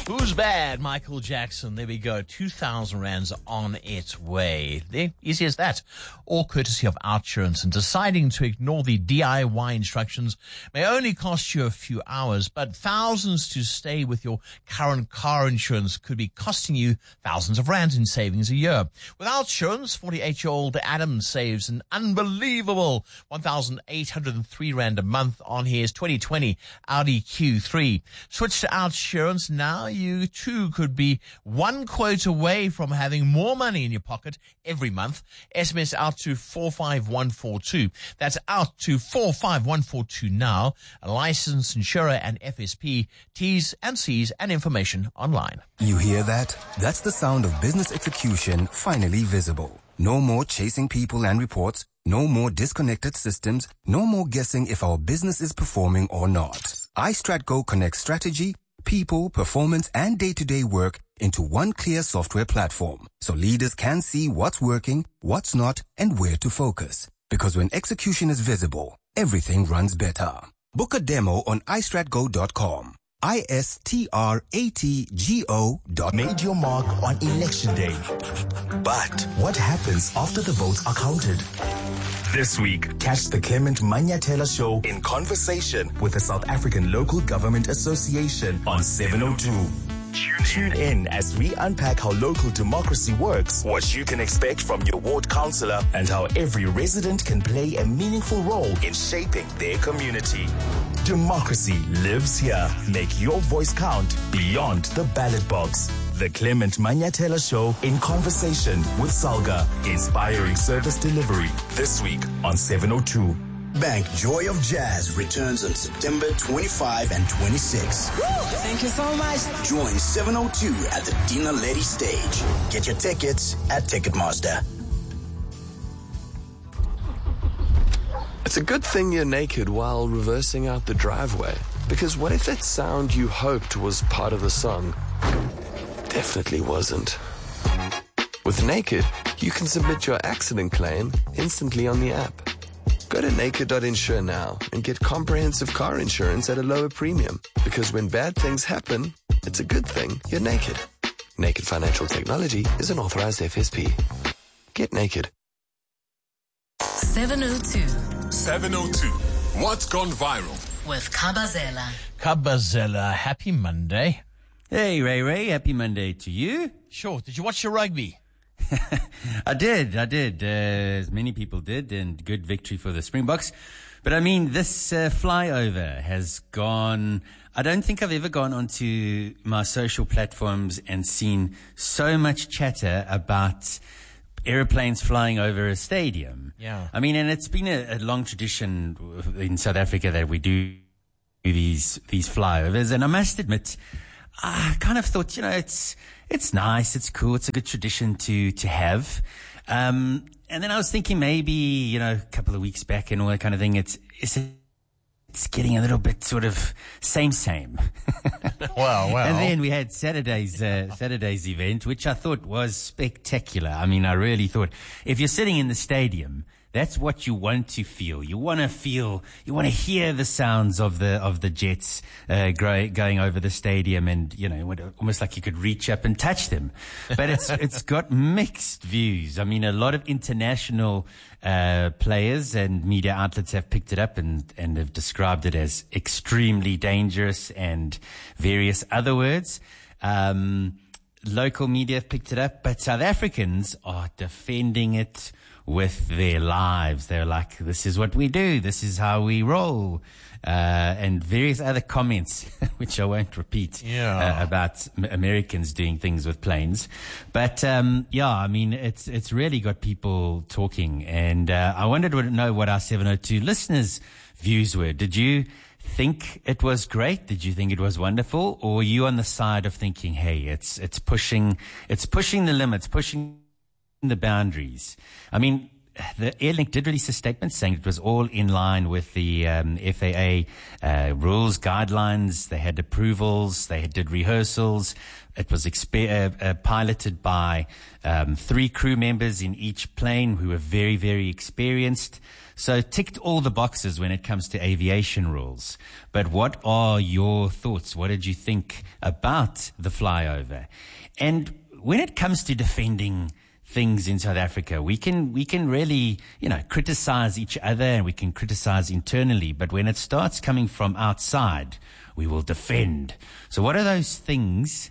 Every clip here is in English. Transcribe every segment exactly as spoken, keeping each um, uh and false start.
Who's bad? Michael Jackson. There we go. two thousand rands on its way. There, easy as that. All courtesy of Outsurance. And deciding to ignore the D I Y instructions may only cost you a few hours, but thousands to stay with your current car insurance could be costing you thousands of rands in savings a year. With Outsurance, forty-eight-year-old Adam saves an unbelievable one thousand eight hundred three rand a month on his twenty twenty Audi Q three. Switch to Outsurance now. You too could be one quote away from having more money in your pocket every month. S M S out to four five one four two. That's out to four five one four two now. A licensed insurer and F S P. T's and C's and information online. You hear that? That's the sound of business execution finally visible. No more chasing people and reports. No more disconnected systems. No more guessing if our business is performing or not. iStratGo connects strategy, people, performance, and day-to-day work into one clear software platform, so leaders can see what's working, what's not, and where to focus. Because when execution is visible, everything runs better. Book a demo on i strat go dot com. I S T R A T G O dot Made your mark on election day. But what happens after the votes are counted? This week, catch the Clement Manyathela Show in conversation with the South African Local Government Association on seven oh two. Tune in as we unpack how local democracy works, what you can expect from your ward councillor, and how every resident can play a meaningful role in shaping their community. Democracy lives here. Make your voice count beyond the ballot box. The Clement Manyathela Show in conversation with Salga, inspiring service delivery. This week on seven oh two. Bank Joy of Jazz returns on September twenty-fifth and twenty-sixth. Thank you so much. Join seven oh two at the Dina Lady stage. Get your tickets at Ticketmaster. It's a good thing you're naked while reversing out the driveway. Because what if that sound you hoped was part of the song definitely wasn't? With Naked, you can submit your accident claim instantly on the app. Go to naked dot insure now and get comprehensive car insurance at a lower premium. Because when bad things happen, it's a good thing you're naked. Naked Financial Technology is an authorized F S P. Get naked. seven oh two. seven oh two. What's gone viral? With Kabazela. Kabazela, happy Monday. Hey, Ray Ray, happy Monday to you. Sure. Did you watch your rugby? I did, I did, uh, as many people did, and good victory for the Springboks. But I mean, this uh, flyover has gone, I don't think I've ever gone onto my social platforms and seen so much chatter about airplanes flying over a stadium. Yeah. I mean, and it's been a, a long tradition in South Africa that we do these, these flyovers, and I must admit, I kind of thought, you know, it's, it's nice, it's cool, it's a good tradition to, to have. Um, and then I was thinking maybe, you know, a couple of weeks back and all that kind of thing, it's, it's, it's getting a little bit sort of same, same. Well, well. And then we had Saturday's, uh, Saturday's event, which I thought was spectacular. I mean, I really thought if you're sitting in the stadium, that's what you want to feel. You want to feel, you want to hear the sounds of the, of the jets, uh, grow, going over the stadium, and, you know, almost like you could reach up and touch them. But it's, it's got mixed views. I mean, a lot of international, uh, players and media outlets have picked it up and, and have described it as extremely dangerous and various other words. Um, local media have picked it up, but South Africans are defending it with their lives. They're like, this is what we do. This is how we roll. Uh, and various other comments, which I won't repeat, yeah. uh, about Americans doing things with planes. But, um, yeah, I mean, it's, it's really got people talking. And, uh, I wanted to know what our seven oh two listeners' views were. Did you think it was great? Did you think it was wonderful? Or were you on the side of thinking, hey, it's, it's pushing, it's pushing the limits, pushing the boundaries? I mean, the Airlink did release a statement saying it was all in line with the um, F A A uh, rules, guidelines. They had approvals. They did rehearsals. It was exper- uh, uh, piloted by um, three crew members in each plane who were very, very experienced. So it ticked all the boxes when it comes to aviation rules. But what are your thoughts? What did you think about the flyover? And when it comes to defending things in South Africa, we can we can really, you know, criticize each other and we can criticize internally. But when it starts coming from outside, we will defend. So what are those things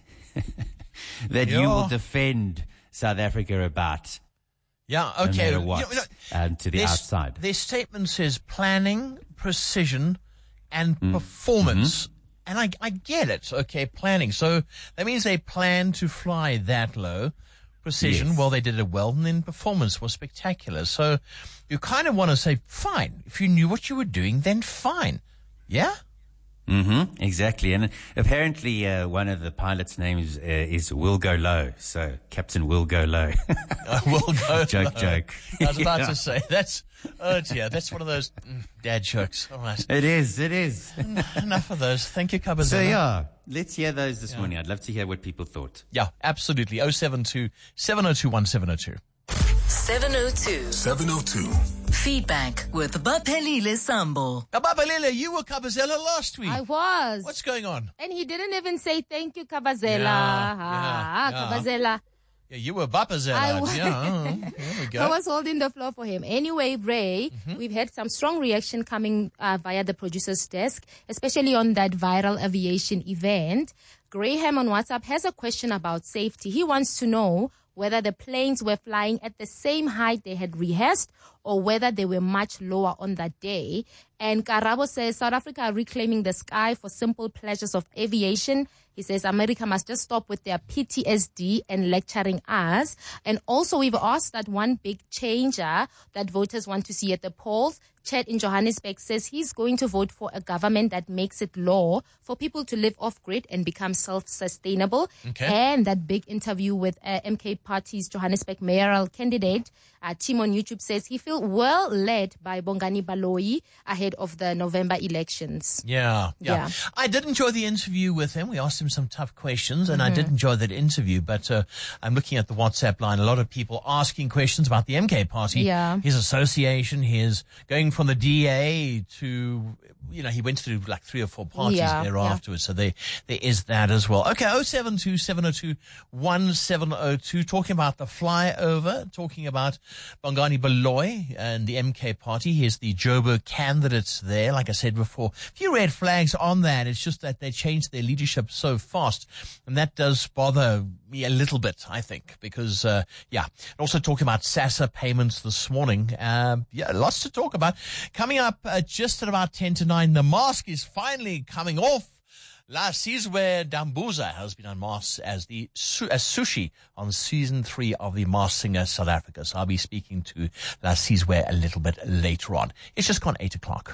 that yeah. you will defend South Africa about? Yeah, okay. No matter what, you know, um, to the this, outside. Their statement says planning, precision, and mm. performance. Mm-hmm. And I, I get it. Okay, planning. So that means they plan to fly that low. Precision, yes. Well, they did it well, and then performance was spectacular. So you kind of want to say, fine. If you knew what you were doing, then fine. Yeah? Mm-hmm, exactly. And apparently uh, one of the pilots' names uh, is Will Go Low. So Captain Will Go Low. uh, Will Go Joke, low. joke. I was about yeah. to say, that's, oh dear, that's one of those mm, dad jokes. All right. It is, it is. Enough of those. Thank you, Kabazela. So yeah, let's hear those this yeah. morning. I'd love to hear what people thought. Yeah, absolutely. oh seven two, seven oh two, one seven oh two. seven oh two. seven oh two. Feedback with Baphelile Sambo. Now, Baphelile, you were Kabazela last week. I was. What's going on? And he didn't even say thank you, Kabazela. Yeah, ah, yeah, Kabazela. Yeah, you were Bapazela. I was. Yeah, there we go. I was holding the floor for him. Anyway, Ray, mm-hmm. we've had some strong reaction coming uh, via the producer's desk, especially on that viral aviation event. Graham on WhatsApp has a question about safety. He wants to know whether the planes were flying at the same height they had rehearsed or whether they were much lower on that day. And Karabo says South Africa are reclaiming the sky for simple pleasures of aviation. He says America must just stop with their P T S D and lecturing us. And also we've asked that one big changer that voters want to see at the polls. Chet in Johannesburg says he's going to vote for a government that makes it law for people to live off-grid and become self-sustainable. Okay. And that big interview with uh, M K Party's Johannesburg mayoral candidate, uh, Tim on YouTube says he feels well led by Bongani Baloyi ahead of the November elections. Yeah, yeah, Yeah. I did enjoy the interview with him. We asked him some tough questions, and Mm-hmm. I did enjoy that interview. But uh, I'm looking at the WhatsApp line. A lot of people asking questions about the M K Party, Yeah. his association, his going from the D A to, you know, he went through like three or four parties Yeah, there yeah. afterwards. So there, there is that as well. Okay, oh seven two, seven oh two, one seven oh two, talking about the flyover, talking about Bongani Baloyi and the M K Party. Here's the Joburg candidates there. Like I said before, a few red flags on that. It's just that they changed their leadership so fast, and that does bother me a little bit, I think, because, uh, yeah. Also talking about SASSA payments this morning. Um, yeah, lots to talk about. Coming up uh, just at about ten to nine, the mask is finally coming off. La Sizwe Dambuza has been unmasked as the su- as Sushi on season three of The Masked Singer South Africa. So I'll be speaking to La Sizwe a little bit later on. It's just gone eight o'clock.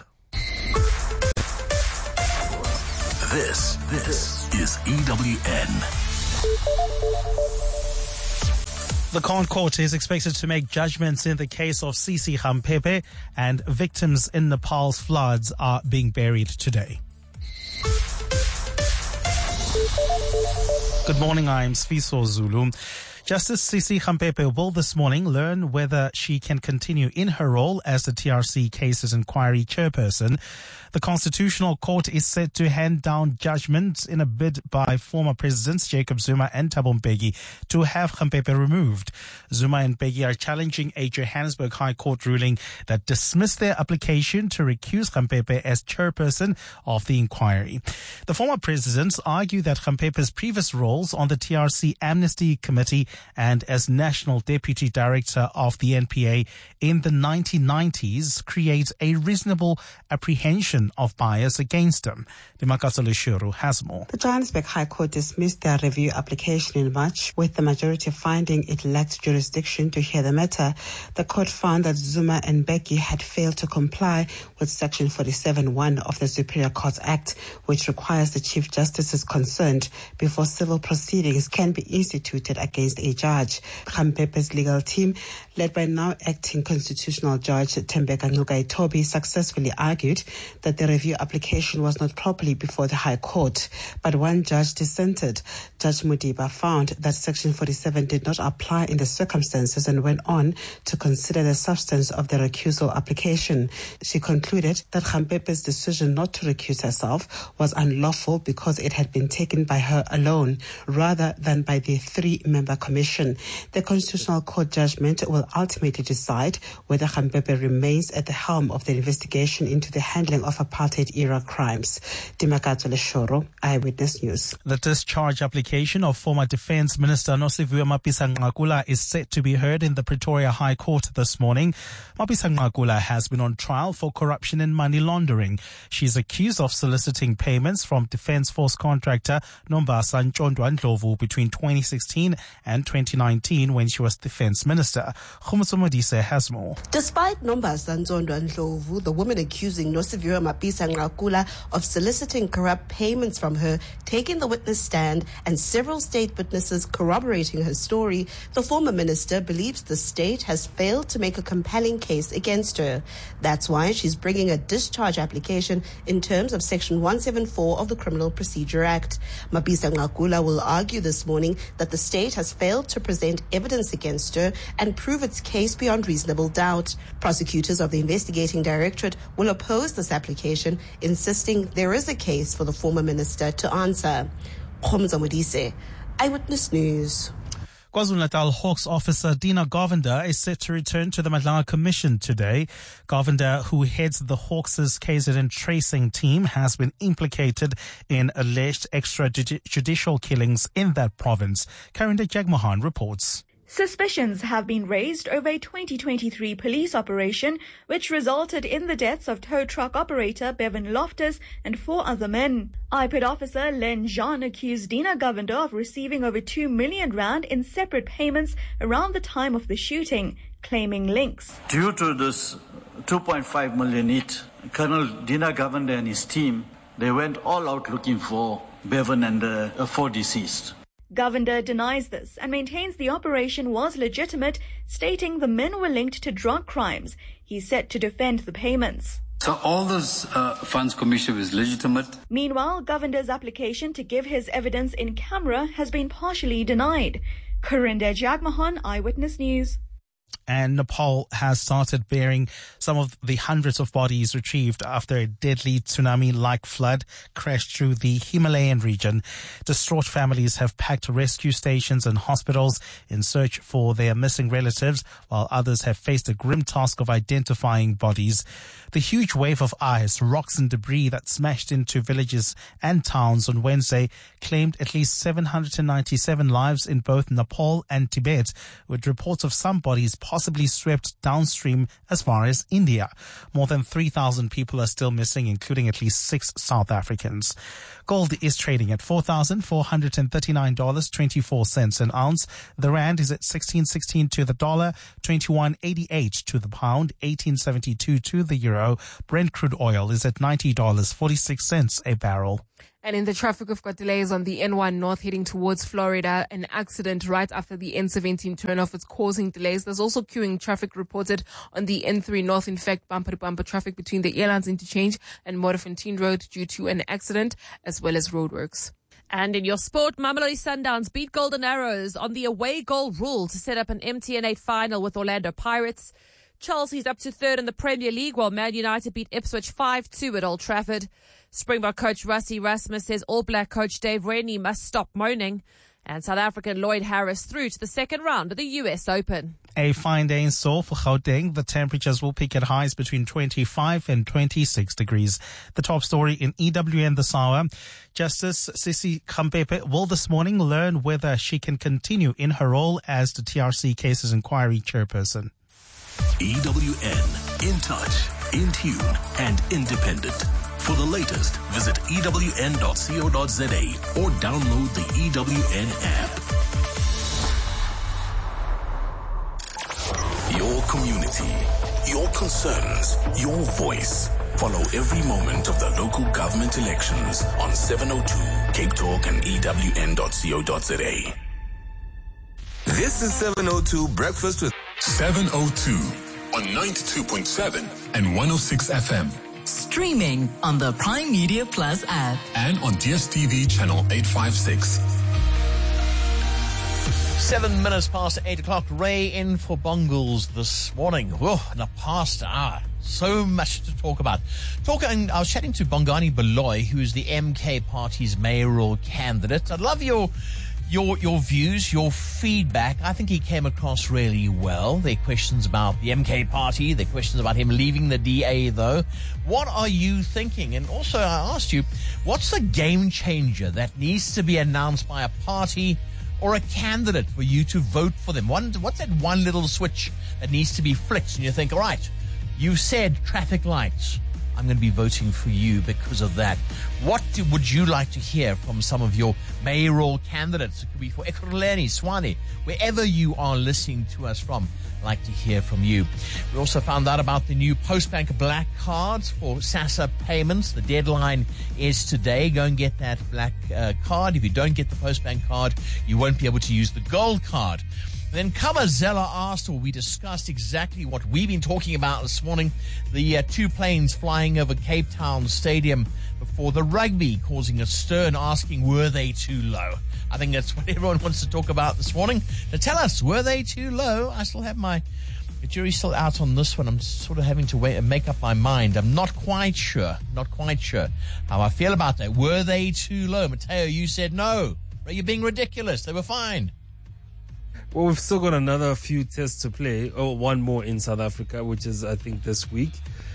This, this is E W N. The Crown Court is expected to make judgments in the case of Sisi Khampepe, and victims in Nepal's floods are being buried today. Good morning, I'm Sfiso Zulu. Justice Sisi Khampepe will this morning learn whether she can continue in her role as the T R C Cases Inquiry Chairperson. The Constitutional Court is set to hand down judgment in a bid by former Presidents Jacob Zuma and Thabo Mbeki to have Khampepe removed. Zuma and Mbeki are challenging a Johannesburg High Court ruling that dismissed their application to recuse Khampepe as chairperson of the inquiry. The former presidents argue that Khampepe's previous roles on the T R C Amnesty Committee and as National Deputy Director of the N P A in the nineteen nineties create a reasonable apprehension of bias against them. Dimakaso Leshuru has more. The Johannesburg High Court dismissed their review application in March, with the majority finding it lacked jurisdiction to hear the matter. The court found that Zuma and Mbeki had failed to comply with Section forty-seven one of the Superior Court Act, which requires the Chief Justices concerned before civil proceedings can be instituted against a judge. Khampepe's legal team, led by now acting constitutional judge Tembeka Ngcukaitobi, successfully argued that the review application was not properly before the High Court. But one judge dissented. Judge Mudiba found that Section forty-seven did not apply in the circumstances and went on to consider the substance of the recusal application. She concluded that Khampepe's decision not to recuse herself was unlawful because it had been taken by her alone rather than by the three-member commission. The Constitutional Court judgment will ultimately decide whether Khampepe remains at the helm of the investigation into the handling of apartheid-era crimes. Dimakatso Leshoro, Eyewitness News. The discharge application of former Defence Minister Nosiviwe Mapisa-Nqakula is set to be heard in the Pretoria High Court this morning. Mapisa-Nqakula has been on trial for corruption and money laundering. She is accused of soliciting payments from Defence Force contractor Nombasa Ntshondwa Ndlovu between twenty sixteen and twenty nineteen when she was Defence Minister. Khumutso Modise has more. Despite Nombasa Ntshondwa Ndlovu, the woman accusing Nosiviwe Mapisa-Nqakula of soliciting corrupt payments from her, taking the witness stand, and several state witnesses corroborating her story, the former minister believes the state has failed to make a compelling case against her. That's why she's bringing a discharge application in terms of Section one seventy-four of the Criminal Procedure Act. Mapisa-Nqakula will argue this morning that the state has failed to present evidence against her and prove its case beyond reasonable doubt. Prosecutors of the investigating directorate will oppose this application, insisting there is a case for the former minister to answer. Khomza Modise, Eyewitness News. KwaZulu-Natal Hawks officer Dina Govender is set to return to the Madlanga Commission today. Govender, who heads the Hawks' K Z N tracing team, has been implicated in alleged extrajudicial killings in that province. Karinda Jagmohan reports. Suspicions have been raised over a twenty twenty-three police operation which resulted in the deaths of tow truck operator Bevan Loftus and four other men. I P I D officer Len Jean accused Dina Govender of receiving over two million rand in separate payments around the time of the shooting, claiming links. Due to this two point five million hit, Colonel Dina Govender and his team, they went all out looking for Bevan and the uh, four deceased. Govender denies this and maintains the operation was legitimate, stating the men were linked to drug crimes. He's set to defend the payments. So all those uh, funds commission is legitimate. Meanwhile, Govender's application to give his evidence in camera has been partially denied. Karinda Jagmohan, Eyewitness News. And Nepal has started burying some of the hundreds of bodies retrieved after a deadly tsunami-like flood crashed through the Himalayan region. Distraught families have packed rescue stations and hospitals in search for their missing relatives, while others have faced a grim task of identifying bodies. The huge wave of ice, rocks and debris that smashed into villages and towns on Wednesday claimed at least seven hundred ninety-seven lives in both Nepal and Tibet, with reports of some bodies possibly swept downstream as far as India. More than three thousand people are still missing, including at least six South Africans. Gold is trading at four thousand four hundred thirty-nine dollars and twenty-four cents an ounce. The rand is at sixteen sixteen to the dollar, twenty-one eighty-eight to the pound, eighteen seventy-two to the euro. Brent crude oil is at ninety dollars and forty-six cents a barrel. And in the traffic, we've got delays on the N one North heading towards Florida. An accident right after the N seventeen turnoff is causing delays. There's also queuing traffic reported on the N three North. In fact, bumper-to-bumper traffic between the Airlines Interchange and Modderfontein Road due to an accident, as well as roadworks. And in your sport, Mamelodi Sundowns beat Golden Arrows on the away goal rule to set up an M T N eight final with Orlando Pirates. Chelsea's up to third in the Premier League, while Man United beat Ipswich five two at Old Trafford. Springbok coach Rassie Erasmus says All Black coach Dave Rennie must stop moaning. And South African Lloyd Harris through to the second round of the U S Open. A fine day in store for Gauteng. The temperatures will peak at highs between twenty-five and twenty-six degrees. The top story in E W N this hour. Justice Sisi Khampepe will this morning learn whether she can continue in her role as the T R C Cases Inquiry Chairperson. E W N, in touch, in tune, and independent. For the latest, visit E W N dot co dot za or download the E W N app. Your community, your concerns, your voice. Follow every moment of the local government elections on seven oh two Cape Talk and E W N dot co dot za. This is seven oh two Breakfast with seven oh two on ninety-two point seven and one oh six F M. Streaming on the Prime Media Plus app. And on D S T V channel eight fifty-six. Seven minutes past eight o'clock. Ray in for Bongles this morning. Whoa, in the past hour. So much to talk about. Talking, I was chatting to Bongani Baloyi, who is the M K Party's mayoral candidate. I'd love your your your views, your feedback. I think he came across really well. There are questions about the M K Party. There are questions about him leaving the D A, though. What are you thinking? And also, I asked you, what's the game changer that needs to be announced by a party or a candidate for you to vote for them? One, what's that one little switch that needs to be flicked and you think, all right, you've said traffic lights, I'm going to be voting for you because of that. What do, would you like to hear from some of your mayoral candidates? It could be for Ekurhuleni, Tshwane, wherever you are listening to us from. I'd like to hear from you. We also found out about the new Postbank Black cards for SASSA payments. The deadline is today. Go and get that black uh, card. If you don't get the Postbank card, you won't be able to use the gold card. Then Kabazela asked, or we discussed exactly what we've been talking about this morning, the uh, two planes flying over Cape Town Stadium before the rugby, causing a stir and asking, were they too low? I think that's what everyone wants to talk about this morning. Now tell us, were they too low? I still have my the jury's still out on this one. I'm sort of having to wait and make up my mind. I'm not quite sure, not quite sure how I feel about that. Were they too low? Mateo, you said no. You're being ridiculous. They were fine. Well, we've still got another few tests to play. Oh, one more in South Africa, which is, I think, this week.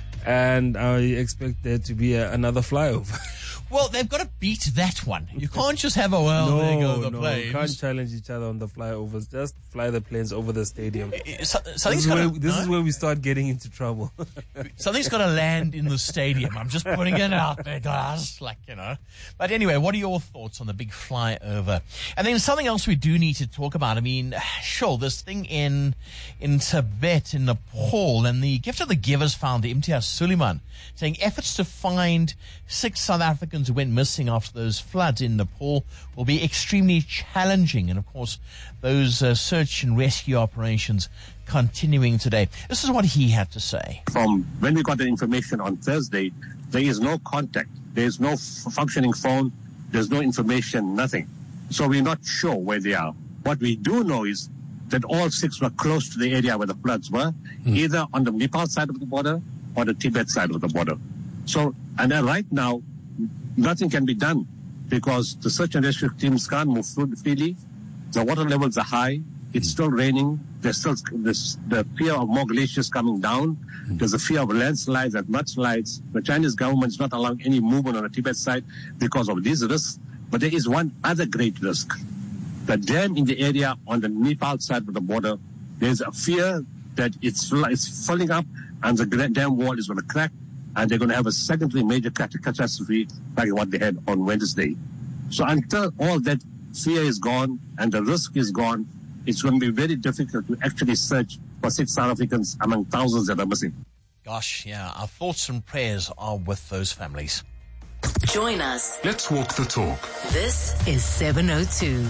And I expect there to be a, another flyover. Well, they've got to beat that one. You can't just have a, well, no, there go the no, planes. You can't challenge each other on the flyovers. Just fly the planes over the stadium. So, this is, where, to, this no? is where we start getting into trouble. Something's got to land in the stadium. I'm just putting it out there, guys. Like, you know. But anyway, what are your thoughts on the big flyover? And then something else we do need to talk about. I mean, sure, this thing in in Tibet, in Nepal, and the Gift of the Givers founder, Imtiaz Suleiman, saying efforts to find six South Africans who went missing after those floods in Nepal will be extremely challenging. And, of course, those uh, search and rescue operations continuing today. This is what he had to say. From when we got the information on Thursday, there is no contact. There is no f- functioning phone. There's no information, nothing. So we're not sure where they are. What we do know is that all six were close to the area where the floods were, hmm. either on the Nepal side of the border or the Tibet side of the border. So, and then right now, nothing can be done because the search and rescue teams can't move freely. The water levels are high. It's still raining. There's still this, the fear of more glaciers coming down. Mm-hmm. There's a fear of landslides and mudslides. The Chinese government is not allowing any movement on the Tibet side because of these risks. But there is one other great risk. The dam in the area on the Nepal side of the border, there's a fear that it's, it's filling up and the dam wall is going to crack and they're going to have a secondary major catastrophe like what they had on Wednesday. So until all that fear is gone and the risk is gone, it's going to be very difficult to actually search for six South Africans among thousands that are missing. Gosh, yeah, our thoughts and prayers are with those families. Join us. Let's walk the talk. This is seven oh two.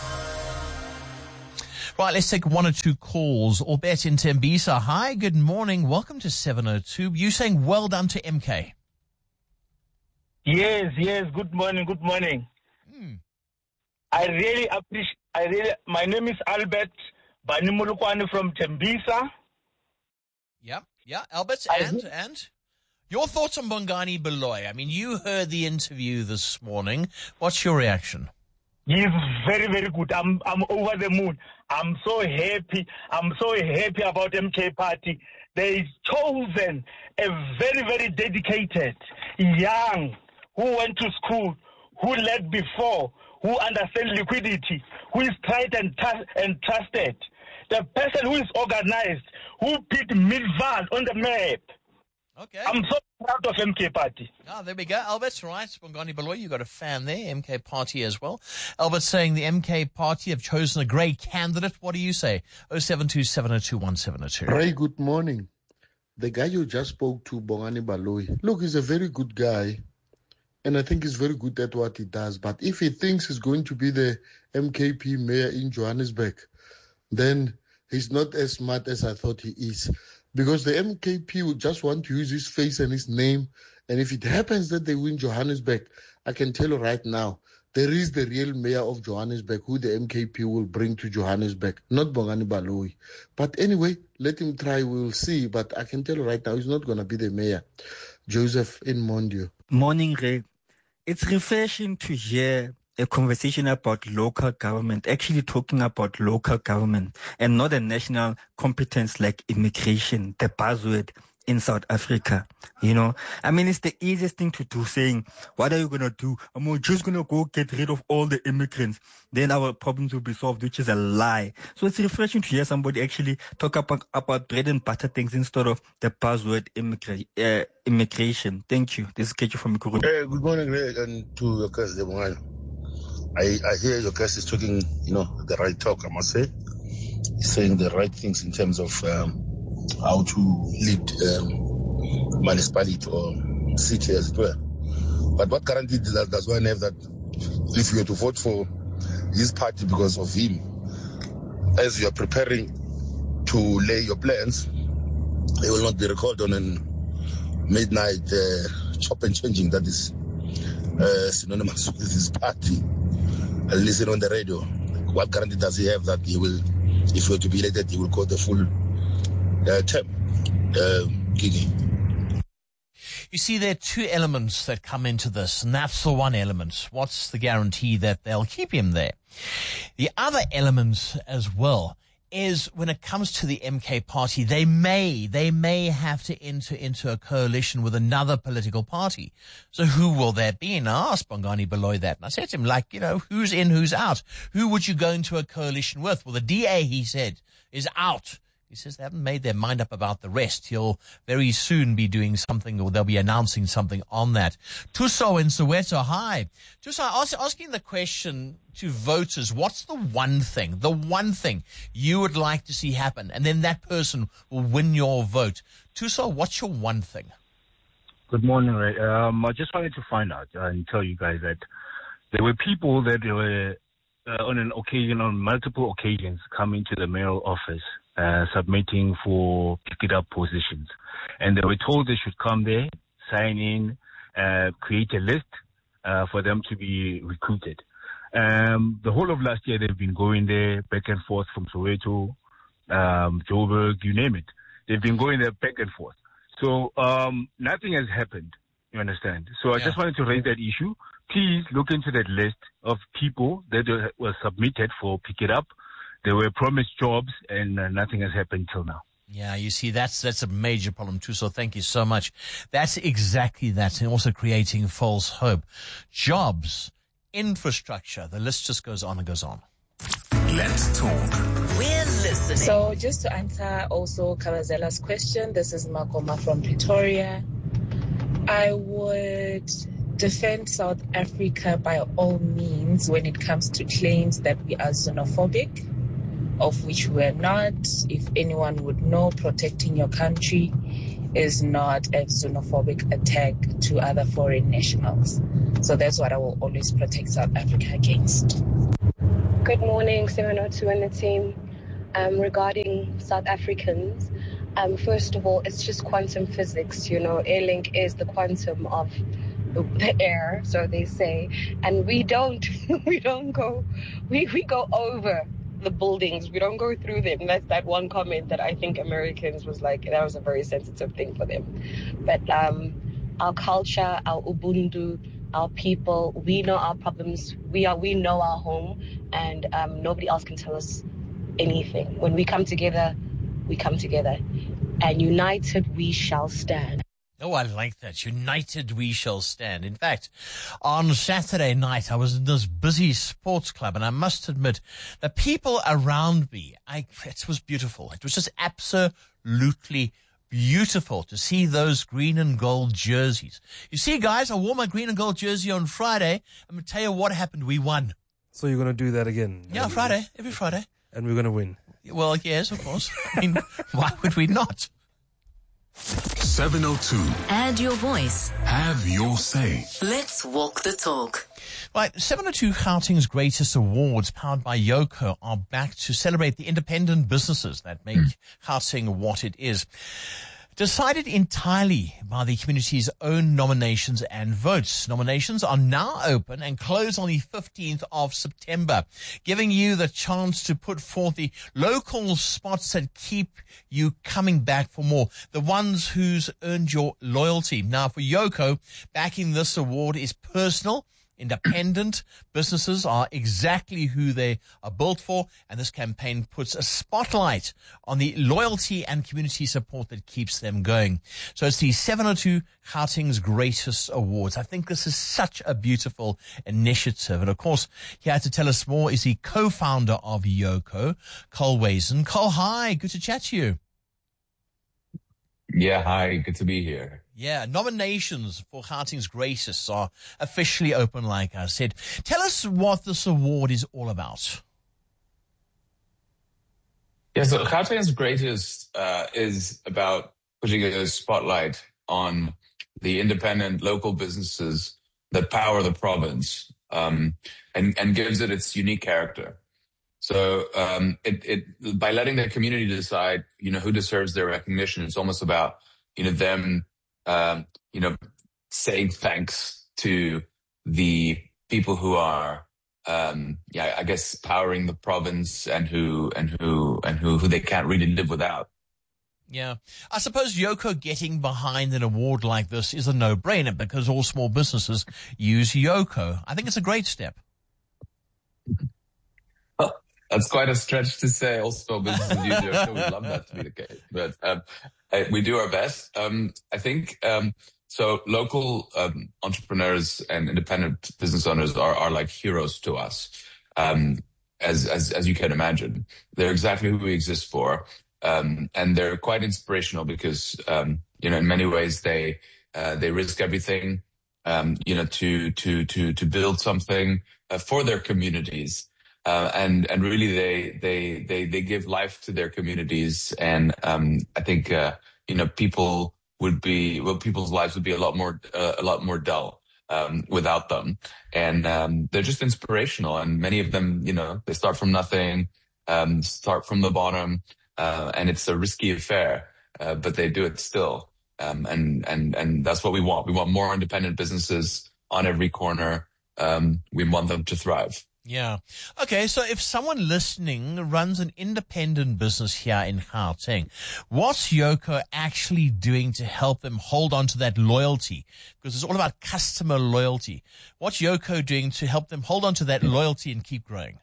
Right, let's take one or two calls. Albert in Tembisa. Hi, good morning. Welcome to seven oh two. You saying well done to M K? Yes, yes. Good morning, good morning. Hmm. I really appreciate, I really, my name is Albert Banimulukwani from Tembisa. Yeah, yeah, Albert, and, and your thoughts on Bongani Baloyi? I mean, you heard the interview this morning. What's your reaction? He's very, very good. I'm, I'm over the moon. I'm so happy. I'm so happy about M K Party. They've chosen a very, very dedicated, young, who went to school, who led before, who understands liquidity, who is tried and, t- and trusted. The person who is organized, who put Midvaal on the map. Okay. I'm so proud of M K Party. Ah, there we go. Albert's right. Bongani Baloyi, you got a fan there. M K Party as well. Albert saying the M K Party have chosen a great candidate. What do you say? oh seven two seven oh two one seven oh two. Ray, good morning. The guy you just spoke to, Bongani Baloyi, look, he's a very good guy. And I think he's very good at what he does. But if he thinks he's going to be the M K P mayor in Johannesburg, then he's not as smart as I thought he is. Because the M K P would just want to use his face and his name. And if it happens that they win Johannesburg, I can tell you right now, there is the real mayor of Johannesburg who the M K P will bring to Johannesburg, not Bongani Baloyi. But anyway, let him try, we'll see. But I can tell you right now, he's not going to be the mayor. Joseph in Mondio. Morning, Ray. It's refreshing to hear a conversation about local government, actually talking about local government and not a national competence like immigration, the buzzword in South Africa. You know, I mean, it's the easiest thing to do, saying, what are you going to do? I'm just going to go get rid of all the immigrants. Then our problems will be solved, which is a lie. So it's refreshing to hear somebody actually talk about, about bread and butter things instead of the buzzword immigra- uh, immigration. Thank you. This is Kecho from Mikuru. Hey, good morning, Ray, and to your guest, Debongani. I, I hear your guest is talking, you know, the right talk, I must say. He's saying the right things in terms of um, how to lead um, municipality or city, as it were. But what guarantee does, does one have that if you were to vote for his party because of him, as you are preparing to lay your plans, they will not be recalled on a midnight uh, chop and changing that is uh, synonymous with his party. Uh, listen on the radio. What guarantee does he have that he will, if he were to be elected, he will go the full uh, term? Uh, Gigi. You see, there are two elements that come into this, and that's the one element. What's the guarantee that they'll keep him there? The other element as well is when it comes to the M K party, they may, they may have to enter into a coalition with another political party. So who will that be? And I asked Bongani Baloyi that. And I said to him, like, you know, who's in, who's out? Who would you go into a coalition with? Well, the D A, he said, is out. He says they haven't made their mind up about the rest. He'll very soon be doing something, or they'll be announcing something on that. Tuso in Soweto, hi. Tuso, ask, asking the question to voters, what's the one thing, the one thing you would like to see happen? And then that person will win your vote. Tuso, what's your one thing? Good morning, Ray. Um, I just wanted to find out and tell you guys that there were people that were uh, on an occasion, on multiple occasions, coming to the mayoral office Uh, submitting for pick it up positions, and they were told they should come there, sign in, uh, create a list uh, for them to be recruited. Um, the whole of last year they've been going there back and forth from Soweto, um, Joburg, you name it. They've been going there back and forth. So um, nothing has happened. You understand? So I yeah. just wanted to raise that issue. Please look into that list of people that were submitted for pick it up. They were promised jobs, and uh, nothing has happened till now. Yeah, you see, that's that's a major problem too. So thank you so much. That's exactly that, and also creating false hope. Jobs, infrastructure, the list just goes on and goes on. Let's talk. We're listening. So just to answer also Kabazela's question, this is Makoma from Pretoria. I would defend South Africa by all means when it comes to claims that we are xenophobic, of which we are not. If anyone would know, protecting your country is not a xenophobic attack to other foreign nationals. So that's what I will always protect South Africa against. Good morning, seven oh two and the team. Um, regarding South Africans, um, first of all, it's just quantum physics. You know, Airlink is the quantum of the air, so they say, and we don't, we don't go, we, we go over the buildings, we don't go through them. That's that one comment that I think Americans was like, that was a very sensitive thing for them. But um, our culture, our Ubuntu, our people, we know our problems, we are, we know our home, and um, nobody else can tell us anything. When we come together, we come together, and united we shall stand. Oh, I like that. United we shall stand. In fact, on Saturday night, I was in this busy sports club, and I must admit, the people around me, I, it was beautiful. It was just absolutely beautiful to see those green and gold jerseys. You see, guys, I wore my green and gold jersey on Friday. I'm going to tell you what happened. We won. So you're going to do that again? Yeah, Friday. Every Friday. And we're going to win? Well, yes, of course. I mean, why would we not? seven oh two. Add your voice. Have your say. Let's walk the talk. Right, seven oh two Gauteng's Greatest Awards, powered by Yoco, are back to celebrate the independent businesses that make Gauteng what it is. Decided entirely by the community's own nominations and votes. Nominations are now open and close on the fifteenth of September, giving you the chance to put forth the local spots that keep you coming back for more, the ones who's earned your loyalty. Now, for Yoco, backing this award is personal. Independent businesses are exactly who they are built for, and this campaign puts a spotlight on the loyalty and community support that keeps them going. So it's the seven oh two Gauteng's Greatest Awards. I think this is such a beautiful initiative. And of course, here to tell us more is the co-founder of Yoco, Cole Wazen. Cole, hi, good to chat to you. Yeah, hi, good to be here. Yeah, nominations for Gauteng's Greatest are officially open, like I said. Tell us what this award is all about. Yeah, so Gauteng's Greatest uh, is about putting a spotlight on the independent local businesses that power the province, um, and, and gives it its unique character. So um, it, it by letting the community decide, you know, who deserves their recognition, it's almost about, you know, them Um, you know, saying thanks to the people who are, um, yeah, I guess powering the province and who, and who, and who, who they can't really live without. Yeah. I suppose Yoco getting behind an award like this is a no-brainer because all small businesses use Yoco. I think it's a great step. That's quite a stretch to say. All small businesses use Yoco. We'd love that to be the case, but um, I, we do our best. Um, I think um, so. Local um, entrepreneurs and independent business owners are, are like heroes to us, um, as as as you can imagine. They're exactly who we exist for, um, and they're quite inspirational because um, you know, in many ways they uh, they risk everything, um, you know, to to to to build something uh, for their communities. Uh, and, and really they, they, they, they give life to their communities. And, um, I think, uh, you know, people would be, well, people's lives would be a lot more, uh, a lot more dull, um, without them. And, um, they're just inspirational. And many of them, you know, they start from nothing, um, start from the bottom, uh, and it's a risky affair, uh, but they do it still. Um, and, and, and that's what we want. We want more independent businesses on every corner. Um, we want them to thrive. Yeah. Okay, so if someone listening runs an independent business here in Gauteng, what's Yoco actually doing to help them hold on to that loyalty? Because it's all about customer loyalty. What's Yoco doing to help them hold on to that loyalty and keep growing?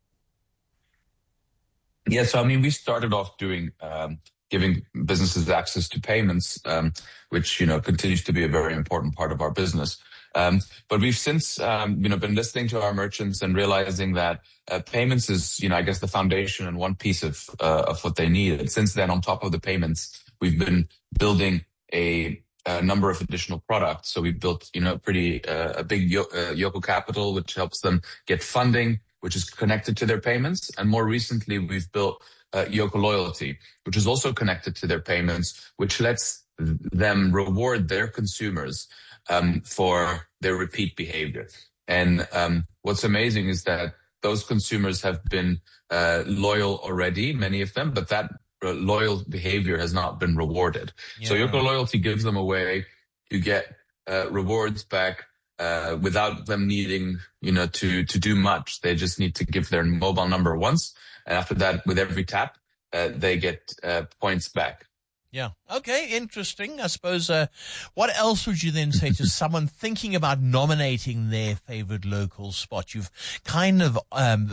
Yeah, so I mean, we started off doing um, giving businesses access to payments, um, which, you know, continues to be a very important part of our business. Um, but we've since, um, you know, been listening to our merchants and realizing that uh, payments is, you know, I guess the foundation and one piece of uh, of what they need. And since then, on top of the payments, we've been building a, a number of additional products. So we've built, you know, pretty uh, a big Yo- uh, Yoco Capital, which helps them get funding, which is connected to their payments. And more recently, we've built uh, Yoco Loyalty, which is also connected to their payments, which lets them reward their consumers Um, for their repeat behavior. And um, what's amazing is that those consumers have been uh, loyal already, many of them, but that uh, loyal behavior has not been rewarded. Yeah. So Yoco Loyalty gives them a way to get uh, rewards back uh, without them needing, you know, to to do much. They just need to give their mobile number once, and after that, with every tap, uh, they get uh, points back. Yeah. Okay. Interesting. I suppose, uh, what else would you then say to someone thinking about nominating their favorite local spot? You've kind of, um,